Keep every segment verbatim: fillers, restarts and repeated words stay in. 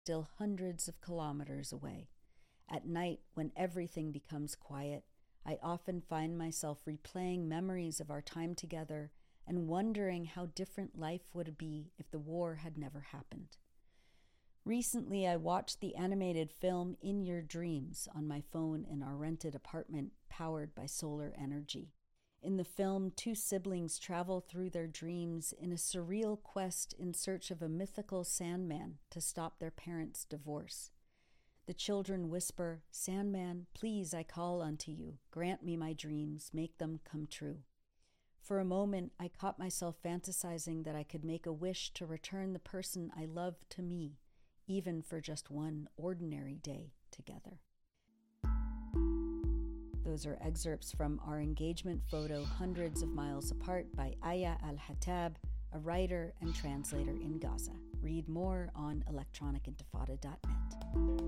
still hundreds of kilometers away. At night, when everything becomes quiet, I often find myself replaying memories of our time together and wondering how different life would be if the war had never happened. Recently, I watched the animated film In Your Dreams on my phone in our rented apartment powered by solar energy. In the film, two siblings travel through their dreams in a surreal quest in search of a mythical Sandman to stop their parents' divorce. The children whisper, "Sandman, please, I call unto you. Grant me my dreams, make them come true." For a moment, I caught myself fantasizing that I could make a wish to return the person I love to me, even for just one ordinary day together. Those are excerpts from our engagement photo, Hundreds of Miles Apart, by Aya Al-Hattab, a writer and translator in Gaza. Read more on electronic intifada dot net.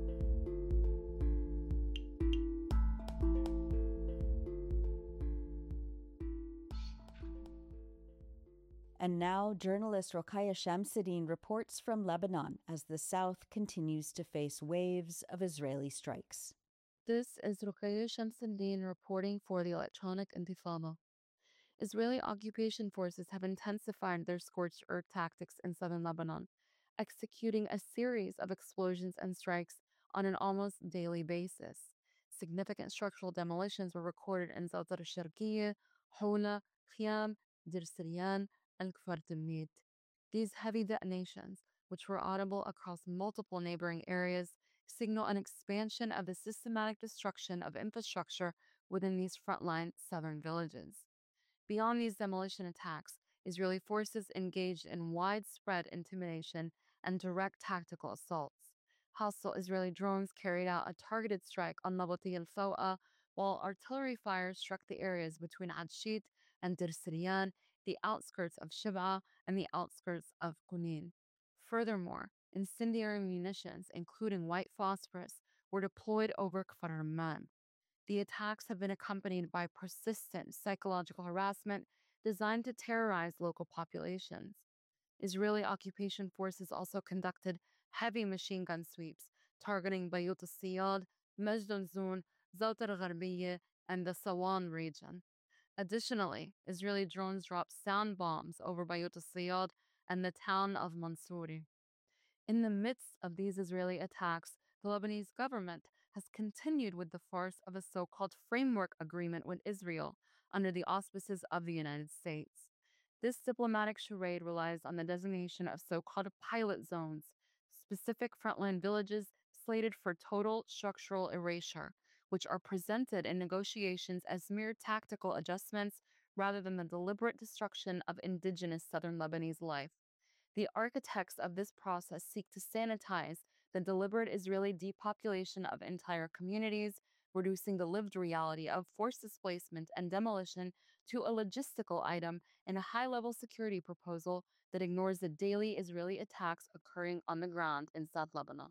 And now, journalist Rokhaya Shamsuddin reports from Lebanon as the South continues to face waves of Israeli strikes. This is Rokhaya Shamsuddin reporting for the Electronic Intifada. Israeli occupation forces have intensified their scorched earth tactics in southern Lebanon, executing a series of explosions and strikes on an almost daily basis. Significant structural demolitions were recorded in Zawtar al-Sharqiyya, Houla, Khiam, Dir Siryan, and Kfar Timmit. These heavy detonations, which were audible across multiple neighboring areas, signal an expansion of the systematic destruction of infrastructure within these frontline southern villages. Beyond these demolition attacks, Israeli forces engaged in widespread intimidation and direct tactical assaults. Hostile Israeli drones carried out a targeted strike on Nabati al-Fawa, while artillery fire struck the areas between Adshit and Dir Siryan, the outskirts of Shib'a, and the outskirts of Qunin. Furthermore, incendiary munitions, including white phosphorus, were deployed over Kfar Ramman. The attacks have been accompanied by persistent psychological harassment designed to terrorize local populations. Israeli occupation forces also conducted heavy machine gun sweeps targeting Bayut al-Siyad, Majd al-Zun, Zawt al-Gharbiyya, and the Sawan region. Additionally, Israeli drones dropped sound bombs over Bayut al-Siyad and the town of Mansouri. In the midst of these Israeli attacks, the Lebanese government has continued with the farce of a so-called framework agreement with Israel under the auspices of the United States. This diplomatic charade relies on the designation of so-called pilot zones, specific frontline villages slated for total structural erasure, which are presented in negotiations as mere tactical adjustments rather than the deliberate destruction of indigenous southern Lebanese life. The architects of this process seek to sanitize the deliberate Israeli depopulation of entire communities, reducing the lived reality of forced displacement and demolition to a logistical item in a high-level security proposal that ignores the daily Israeli attacks occurring on the ground in South Lebanon.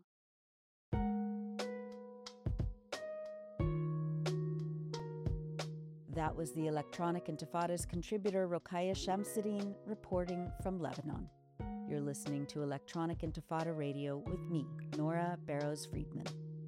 That was the Electronic Intifada's contributor Rokhaya Shamsuddin reporting from Lebanon. You're listening to Electronic Intifada Radio with me, Nora Barrows-Friedman.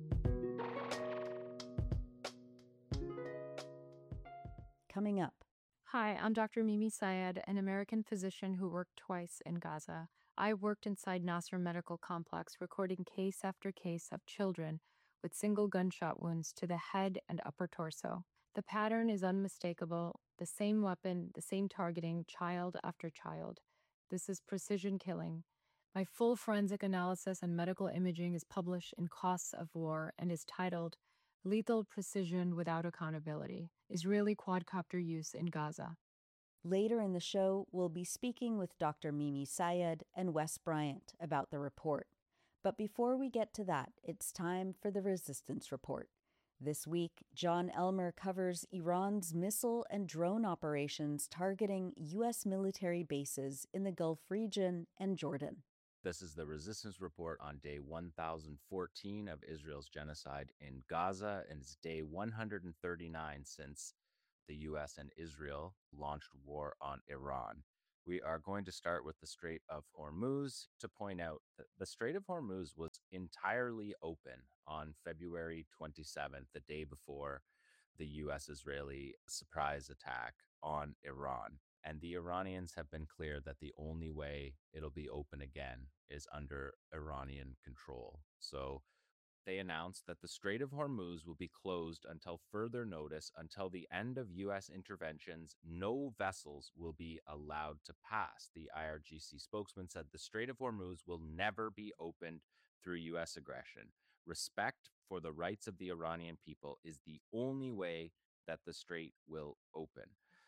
Coming up. Hi, I'm Doctor Mimi Syed, an American physician who worked twice in Gaza. I worked inside Nasser Medical Complex, recording case after case of children with single gunshot wounds to the head and upper torso. The pattern is unmistakable, the same weapon, the same targeting, child after child. This is precision killing. My full forensic analysis and medical imaging is published in Costs of War and is titled Lethal Precision Without Accountability, Israeli Quadcopter Use in Gaza. Later in the show, we'll be speaking with Doctor Mimi Syed and Wes Bryant about the report. But before we get to that, it's time for the Resistance Report. This week, John Elmer covers Iran's missile and drone operations targeting U S military bases in the Gulf region and Jordan. This is the Resistance Report on day one thousand fourteen of Israel's genocide in Gaza, and it's day one hundred thirty-nine since the U S and Israel launched war on Iran. We are going to start with the Strait of Hormuz to point out that the Strait of Hormuz was entirely open on February twenty-seventh, the day before the U S Israeli surprise attack on Iran. And the Iranians have been clear that the only way it'll be open again is under Iranian control. So they announced that the Strait of Hormuz will be closed until further notice. Until the end of U S interventions, no vessels will be allowed to pass. The I R G C spokesman said the Strait of Hormuz will never be opened through U S aggression. Respect for the rights of the Iranian people is the only way that the strait will open.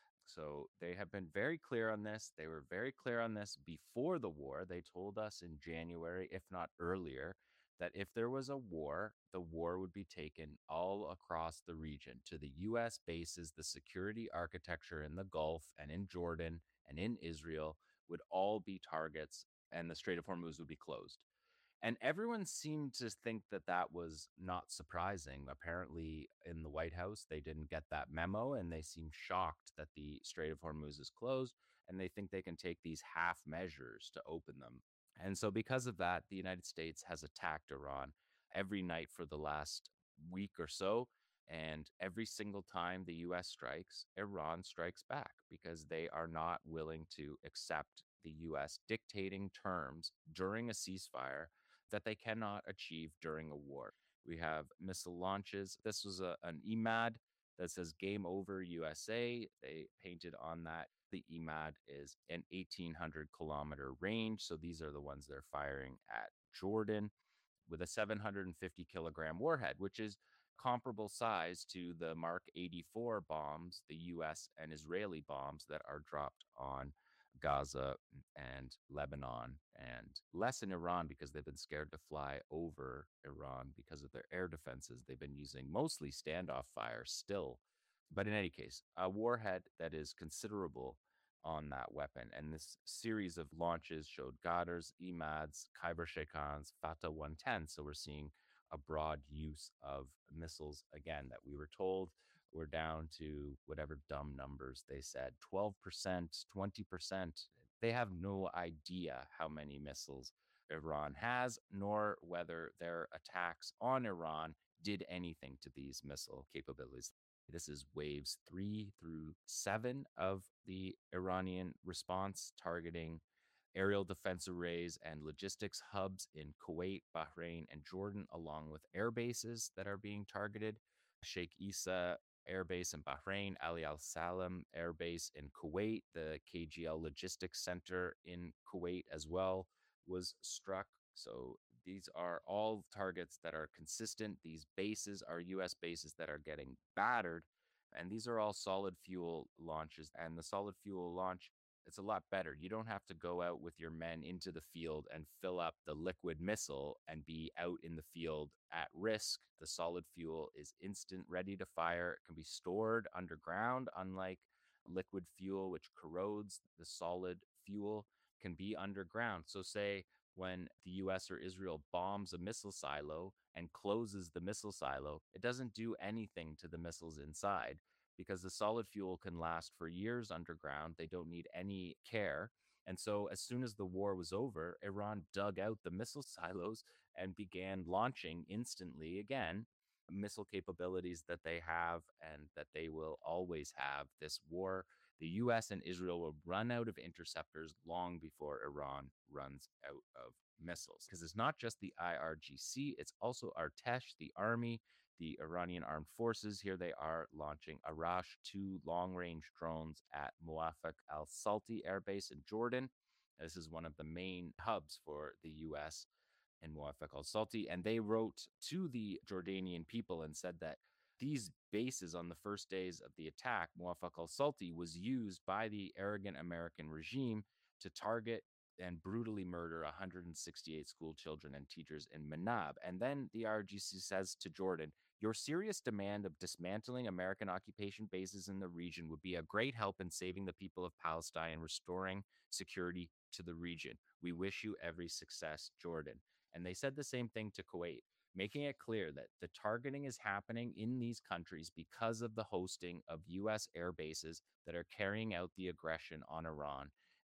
So they have been very clear on this. They were very clear on this before the war. They told us in January, if not earlier, that if there was a war, the war would be taken all across the region to the U S bases, the security architecture in the Gulf and in Jordan and in Israel would all be targets, and the Strait of Hormuz would be closed. And everyone seemed to think that that was not surprising. Apparently, in the White House, they didn't get that memo and they seem shocked that the Strait of Hormuz is closed, and they think they can take these half measures to open them. And so, because of that, the United States has attacked Iran every night for the last week or so. And every single time the U S strikes, Iran strikes back because they are not willing to accept the U S dictating terms during a ceasefire that they cannot achieve during a war. We have missile launches. This was a, an E M A D that says Game Over U S A. They painted on that. The E M A D is an eighteen hundred kilometer range. So these are the ones they're firing at Jordan with a seven hundred fifty kilogram warhead, which is comparable size to the Mark eighty-four bombs, the U S and Israeli bombs that are dropped on Gaza and Lebanon, and less in Iran because they've been scared to fly over Iran because of their air defenses. They've been using mostly standoff fire still. But in any case, a warhead that is considerable on that weapon. And this series of launches showed Ghadars, E M A Ds, Khyber Sheikhans, Fatah one ten. So we're seeing a broad use of missiles again that we were told we're down to whatever dumb numbers they said, twelve percent, twenty percent. They have no idea how many missiles Iran has, nor whether their attacks on Iran did anything to these missile capabilities. This is waves three through seven of the Iranian response, targeting aerial defense arrays and logistics hubs in Kuwait, Bahrain, and Jordan, along with air bases that are being targeted. Sheikh Issa Air Base in Bahrain, Ali Al Salam Air Base in Kuwait, the K G L Logistics Center in Kuwait as well was struck. So these are all targets that are consistent. These bases are U S bases that are getting battered. And these are all solid fuel launches. And the solid fuel launch, it's a lot better. You don't have to go out with your men into the field and fill up the liquid missile and be out in the field at risk. The solid fuel is instant, ready to fire. It can be stored underground, unlike liquid fuel, which corrodes. The solid fuel can be underground. So, say when the U S or Israel bombs a missile silo and closes the missile silo, it doesn't do anything to the missiles inside because the solid fuel can last for years underground. They don't need any care. And so, as soon as the war was over, Iran dug out the missile silos and began launching instantly again missile capabilities that they have and that they will always have. This war, the U S and Israel will run out of interceptors long before Iran runs out of missiles. Because it's not just the I R G C, it's also Artesh, the army, the Iranian armed forces. Here they are launching Arash two long-range drones at Muwafaq al-Salti Air Base in Jordan. This is one of the main hubs for the U S in Muwafaq al-Salti. And they wrote to the Jordanian people and said that these bases on the first days of the attack, Muwafaq al-Salti, was used by the arrogant American regime to target and brutally murder one hundred sixty-eight school children and teachers in Manab. And then the I R G C says to Jordan, your serious demand of dismantling American occupation bases in the region would be a great help in saving the people of Palestine and restoring security to the region. We wish you every success, Jordan. And they said the same thing to Kuwait, making it clear that the targeting is happening in these countries because of the hosting of U S air bases that are carrying out the aggression on Iran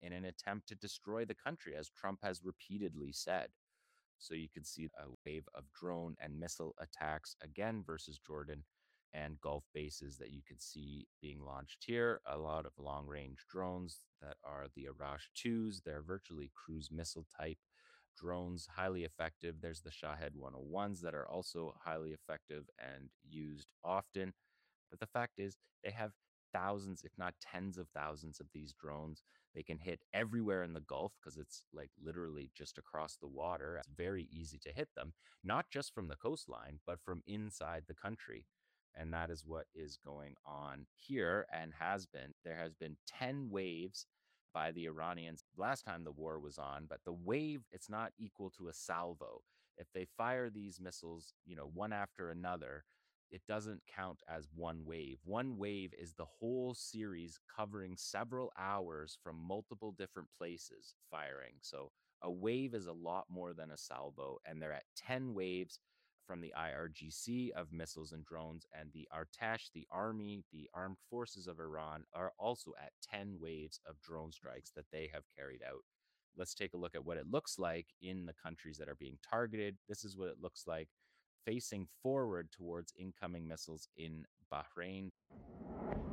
in an attempt to destroy the country, as Trump has repeatedly said. So you can see a wave of drone and missile attacks again versus Jordan and Gulf bases that you can see being launched here. A lot of long range drones that are the Arash twos. They're virtually cruise missile type drones, highly effective. There's the Shahed one oh ones that are also highly effective and used often. But the fact is, they have thousands, if not tens of thousands of these drones. They can hit everywhere in the Gulf because it's like literally just across the water. It's very easy to hit them, not just from the coastline, but from inside the country. And that is what is going on here and has been. There has been ten waves by the Iranians last time the war was on, but the wave, it's not equal to a salvo. If they fire these missiles, you know, one after another, it doesn't count as one wave. One wave is the whole series covering several hours from multiple different places firing. So a wave is a lot more than a salvo, and they're at ten waves from the I R G C of missiles and drones, and the Artesh, the army, the armed forces of Iran, are also at ten waves of drone strikes that they have carried out. Let's take a look at what it looks like in the countries that are being targeted. This is what it looks like facing forward towards incoming missiles in Bahrain.